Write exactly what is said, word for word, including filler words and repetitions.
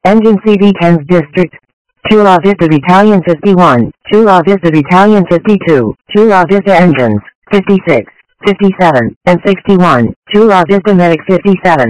Engine C V Tens District. Chula Vista Battalion fifty-one, Chula Vista Battalion fifty-two, Chula Vista Engines, fifty-six, fifty-seven, and sixty-one, Chula Vista Medic fifty-seven.